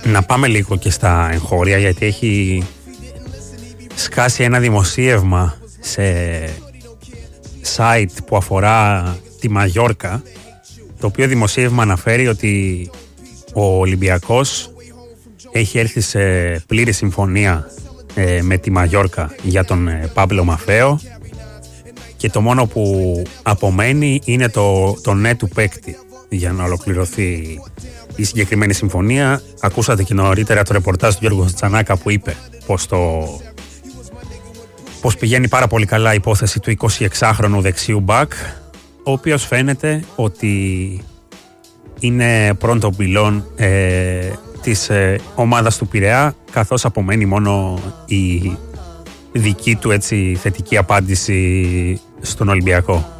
να πάμε λίγο και στα εγχώρια, γιατί έχει σκάσει ένα δημοσίευμα σε site που αφορά τη Μαγιόρκα, το οποίο δημοσίευμα αναφέρει ότι ο Ολυμπιακός έχει έρθει σε πλήρη συμφωνία με τη Μαγιόρκα για τον Πάμπλο Μαφαίο και το μόνο που απομένει είναι το ναι του παίκτη για να ολοκληρωθεί η συγκεκριμένη συμφωνία. Ακούσατε και νωρίτερα το ρεπορτάζ του Γιώργου Τσανάκα που είπε πως πηγαίνει πάρα πολύ καλά η υπόθεση του 26χρονου δεξιού μπακ, ο οποίος φαίνεται ότι είναι πρώτο πυλόν της ομάδας του Πειραιά, καθώς απομένει μόνο η δική του έτσι θετική απάντηση στον Ολυμπιακό.